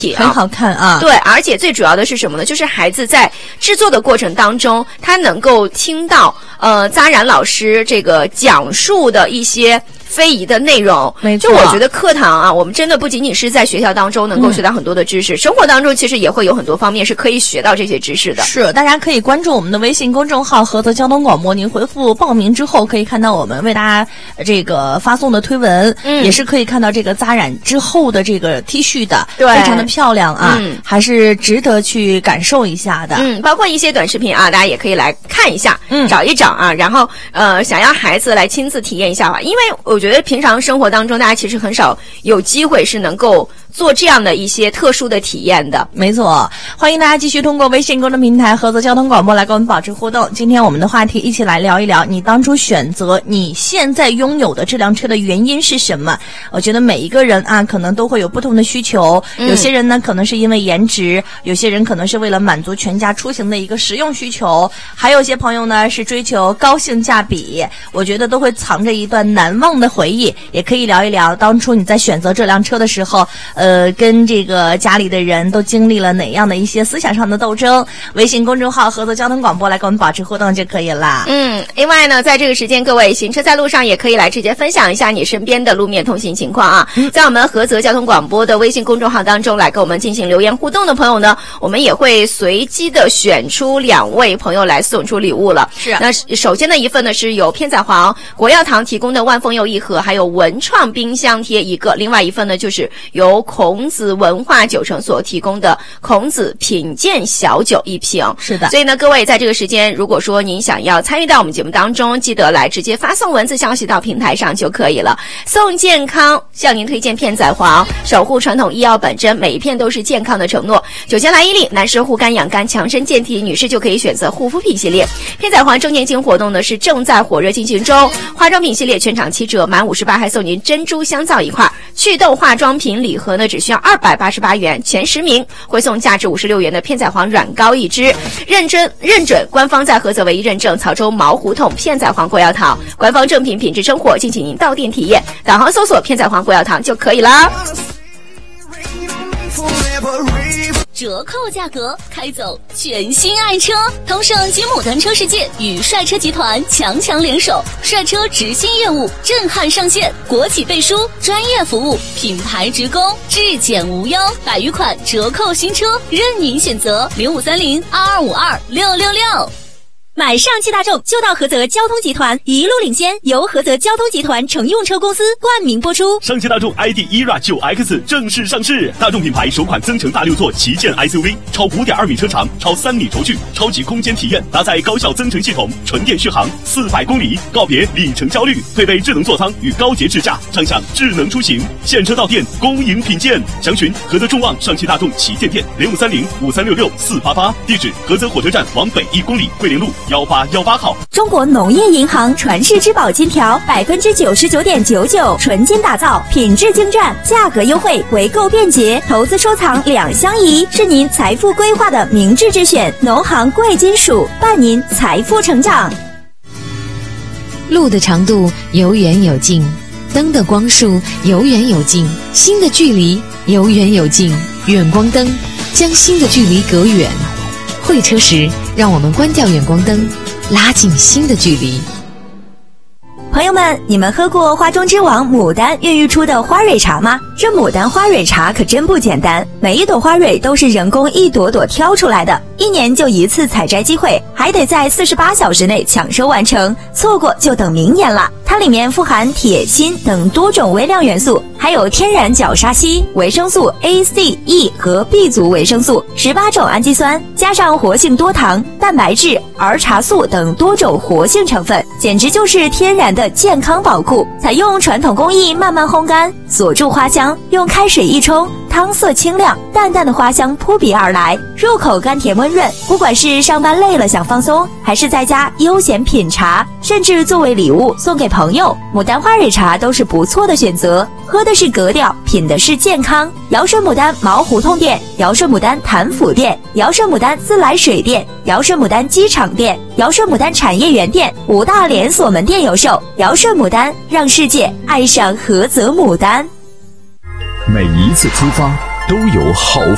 很好看啊。 对，而且最主要的是什么呢？就是孩子在制作的过程当中，他能够听到扎然老师这个讲述的一些非遗的内容。 没错， 就我觉得课堂啊，我们真的不仅仅是在学校当中能够学到很多的知识，生活当中其实也会有很多方面是可以学到这些知识的。 是，大家可以关注我们的微信公众号菏泽交通广播，您回复报名之后可以看到我们为大家这个发送的推文，也是可以看到这个扎染之后的这个 T 恤的， 对， 非常的漂亮啊，还是值得去感受一下的。 包括一些短视频啊，大家也可以来看一下，找一找啊，然后想要孩子来亲自体验一下吧，因为我觉得平常生活当中大家其实很少有机会是能够做这样的一些特殊的体验的。 没错，欢迎大家继续通过微信公众平台菏泽交通广播来跟我们保持互动。今天我们的话题一起来聊一聊，你当初选择你现在拥有的这辆车的原因是什么？我觉得每一个人啊，可能都会有不同的需求，有些人呢可能是因为颜值，有些人可能是为了满足全家出行的一个实用需求，还有些朋友呢是追求高性价比。我觉得都会藏着一段难忘的回忆，也可以聊一聊当初你在选择这辆车的时候，跟这个家里的人都经历了哪样的一些思想上的斗争。微信公众号菏泽交通广播来跟我们保持互动就可以了。 另外呢，在这个时间，各位行车在路上也可以来直接分享一下你身边的路面通行情况啊。在我们菏泽交通广播的微信公众号当中来跟我们进行留言互动的朋友呢，我们也会随机的选出2位朋友来送出礼物了。 是， 那首先的一份呢是由片仔癀国药堂提供的万丰柚1盒，还有文创冰箱贴1个，另外一份呢就是由孔子文化酒城所提供的孔子品鉴小酒1瓶。 是的， 所以呢，各位在这个时间，如果说您想要参与到我们节目当中，记得来直接发送文字消息到平台上就可以了。送健康，向您推荐片仔癀，守护传统医药本真，每一片都是健康的承诺。9仙来1粒，男士护肝养肝强身健体，女士就可以选择护肤品系列。片仔癀周年庆活动呢是正在火热进行中，化妆品系列全场7折，满58还送您珍珠香皂1块，祛痘化妆品礼盒呢只需要288元，前10名会送价值56元的片仔癀软膏1支，认准官方在菏泽唯一认证潮州毛胡同片仔癀国药堂，官方正品品质生活，敬请您到店体验，导航搜索片仔癀国药堂就可以了。 折扣价格，开走全新爱车！同盛金牡丹车世界与帅车集团强联手，帅车直信业务震撼上线，国企背书，专业服务，品牌直供，质检无忧，100余款折扣新车任您选择，053022526666。 买上汽大众就到菏泽交通集团，一路领先，由菏泽交通集团乘用车公司冠名播出。 上汽大众 ID ERA 9X 正式上市，大众品牌首款增程大6座旗舰 SUV， 超5.2米车长，超3米轴距，超级空间体验，搭载高效增程系统，纯电续航400公里，告别里程焦虑，配备智能座舱与高节智驾，畅享智能出行。现车到店，恭迎品鉴。详询菏泽众旺上汽大众旗舰店，053053664488，地址菏泽火车站往北1公里，桂林路1818号。 中国农业银行传世之宝金条，99.99%纯金打造，品质精湛，价格优惠，回购便捷，投资收藏2相宜，是您财富规划的明智之选。农行贵金属伴您财富成长。 路的长度有远有近，灯的光束有远有近，心的距离有远有近。远光灯将心的距离隔远。会车时，让我们关掉远光灯，拉近心的距离。 朋友们，你们喝过花中之王牡丹孕育出的花蕊茶吗？这牡丹花蕊茶可真不简单，每一朵花蕊都是人工一朵朵挑出来的，1年就1次采摘机会，还得在48小时内抢收完成，错过就等明年了。它里面富含铁、锌等多种微量元素，还有天然角鲨烯、维生素 A、C、E 和 B 族维生素、18种氨基酸，加上活性多糖、蛋白质、儿茶素等多种活性成分，简直就是天然的健康宝库。采用传统工艺慢慢烘干，锁住花香，用开水一冲，汤色清亮，淡淡的花香扑鼻而来，入口甘甜温润。不管是上班累了想放松，还是在家悠闲品茶，甚至作为礼物送给朋友，牡丹花蕊茶都是不错的选择。喝的是格调，品的是健康。尧舜牡丹毛胡同店、尧舜牡丹潭府店、尧舜牡丹自来水店、尧舜牡丹机场店、尧舜牡丹产业园店5大连锁门店有售。尧舜牡丹，让世界爱上菏泽牡丹。 每一次出发都有好